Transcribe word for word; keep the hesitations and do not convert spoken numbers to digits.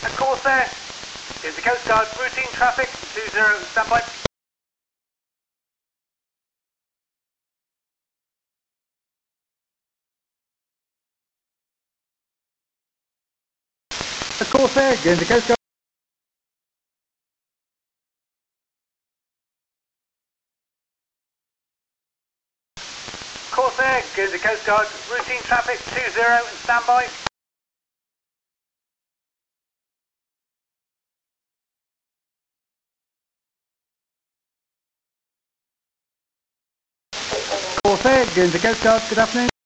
Corsair, is the Coast Guard routine traffic, two zero, standby. Corsair, is the Coast Guard. Corsair, is the Coast Guard routine traffic, two zero, standby. Corsair, Guernsey Coast Guard, good afternoon.